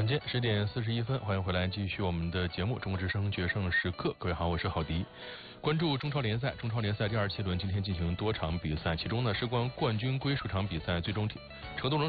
间10:41，欢迎回来继续我们的节目《中国之声决胜时刻》。各位好，我是郝迪。关注中超联赛，中超联赛第27轮今天进行多场比赛，其中呢，事关冠军归属场比赛最终成都